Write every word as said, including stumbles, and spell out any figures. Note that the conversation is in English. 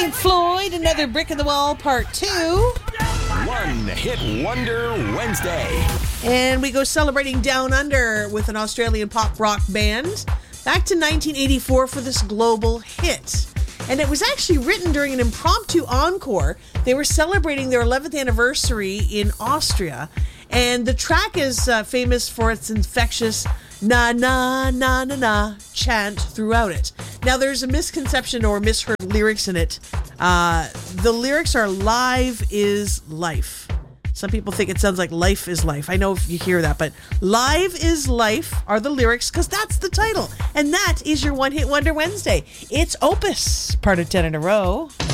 Pink Floyd, Another Brick in the Wall, Part two. One Hit Wonder Wednesday. And we go celebrating Down Under with an Australian pop rock band back to nineteen eighty-four for this global hit. And it was actually written during an impromptu encore. They were celebrating their eleventh anniversary in Austria. And the track is uh, famous for its infectious na na na na na chant throughout it. Now there's a misconception or misheard lyrics in it. Uh, the lyrics are "Live is life." Some people think it sounds like "Life is life." I know if you hear that, but "Live is life" are the lyrics because that's the title. And that is your One Hit Wonder Wednesday. It's Opus, part of ten in a row.